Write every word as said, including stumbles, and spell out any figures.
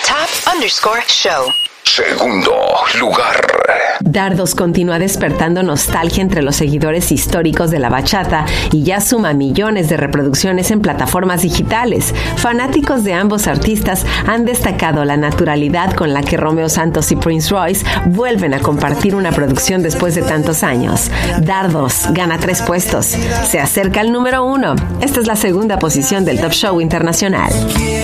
Top underscore show. Segundo lugar. Dardos continúa despertando nostalgia entre los seguidores históricos de la bachata y ya suma millones de reproducciones en plataformas digitales. Fanáticos de ambos artistas han destacado la naturalidad con la que Romeo Santos y Prince Royce vuelven a compartir una producción después de tantos años. Dardos gana tres puestos. Se acerca al número uno. Esta es la segunda posición del Top Show Internacional.